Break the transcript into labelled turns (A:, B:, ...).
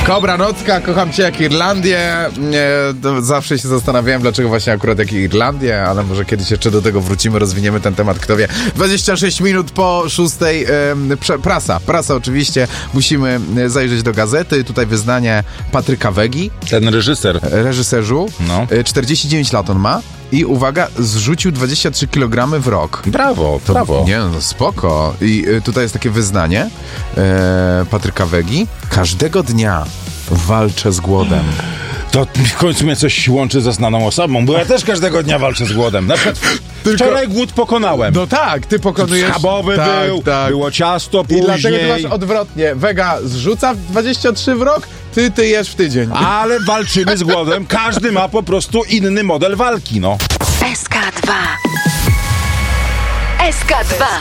A: Kobra Nocka, kocham cię jak Irlandię. Zawsze się zastanawiałem, dlaczego właśnie akurat jak Irlandię, ale może kiedyś jeszcze do tego wrócimy, rozwiniemy ten temat, kto wie. 26 minut po 6. Prasa oczywiście. Musimy zajrzeć do gazety. Tutaj wyznanie Patryka Wegi.
B: Ten reżyserzu.
A: No. 49 lat on ma. I uwaga, zrzucił 23 kg w rok.
B: Brawo.
A: Nie, no spoko. I tutaj jest takie wyznanie Patryka Wegi. Każdego dnia walczę z głodem.
B: To w końcu mnie coś łączy ze znaną osobą, bo ja też każdego dnia walczę z głodem. Na przykład wczoraj głód pokonałem.
A: No tak, ty pokonujesz...
B: Schabowy był, było ciasto później.
A: I dlatego ty masz odwrotnie. Wega zrzuca 23 w rok, ty jesz w tydzień.
B: Ale walczymy z głodem. Każdy ma po prostu inny model walki, no.
C: SK2. SK2.